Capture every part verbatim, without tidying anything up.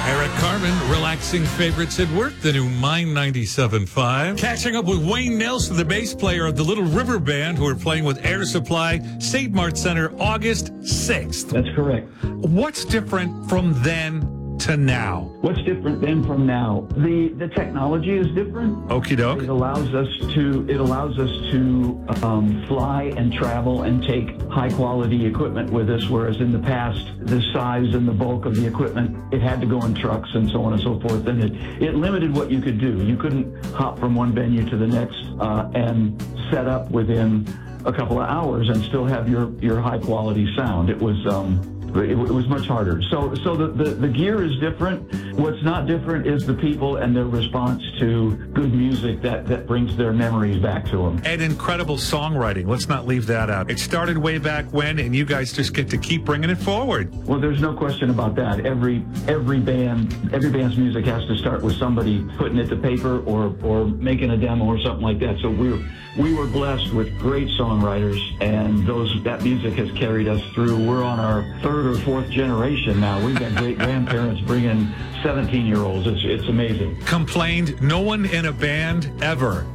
Eric Carmen, relaxing favorites at work, the new Mind ninety-seven point five. Catching up with Wayne Nelson, the bass player of the Little River Band, who are playing with Air Supply, Saint Mart Center, August sixth. That's correct. What's different from then to now? What's different then from now? The the technology is different. Okie doke. It allows us to it allows us to um, fly and travel and take high quality equipment with us, whereas in the past the size and the bulk of the equipment, it had to go in trucks and so on and so forth, and it, it limited what you could do. You couldn't hop from one venue to the next uh, and set up within a couple of hours and still have your your high quality sound. It was um, It, it was much harder. So so the, the, the gear is different. What's not different is the people and their response to good music that, that brings their memories back to them. And incredible songwriting. Let's not leave that out. It started way back when, and you guys just get to keep bringing it forward. Well, there's no question about that. Every every band, every band's music has to start with somebody putting it to paper or, or making a demo or something like that. So we're, we were blessed with great songwriters, and those that music has carried us through. We're on our third or fourth generation now. We've got great grandparents bringing seventeen-year-olds. It's, it's amazing. Complained no one in a band ever.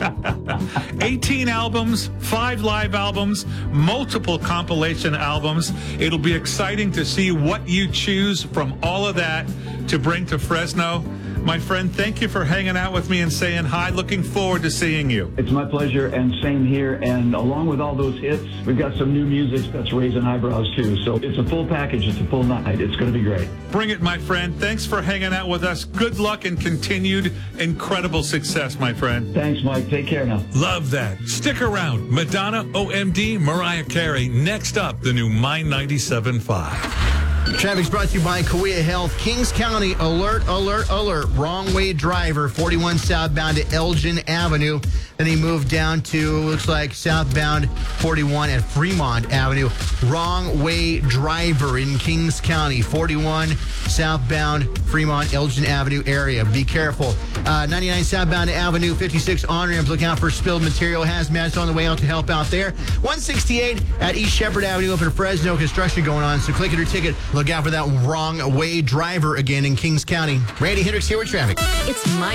eighteen albums, five live albums, multiple compilation albums. It'll be exciting to see what you choose from all of that to bring to Fresno. My friend, thank you for hanging out with me and saying hi. Looking forward to seeing you. It's my pleasure, and same here. And along with all those hits, we've got some new music that's raising eyebrows, too. So it's a full package. It's a full night. It's going to be great. Bring it, my friend. Thanks for hanging out with us. Good luck and continued incredible success, my friend. Thanks, Mike. Take care now. Love that. Stick around. Madonna, O M D, Mariah Carey. Next up, the new Mind ninety-seven point five. Traffic's brought to you by Cahuilla Health. Kings County, alert, alert, alert. Wrong way driver, forty-one southbound to Elgin Avenue. Then he moved down to, looks like, southbound forty-one at Fremont Avenue. Wrong way driver in Kings County, forty-one southbound Fremont, Elgin Avenue area. Be careful. Uh, ninety-nine southbound Avenue, fifty-six on-ramps. Look out for spilled material. Hazmat's on the way out to help out there. one sixty-eight at East Shepherd Avenue up in Fresno. Construction going on, so click it or ticket. Look out for that wrong way driver again in Kings County. Randy Hendricks here with traffic. It's my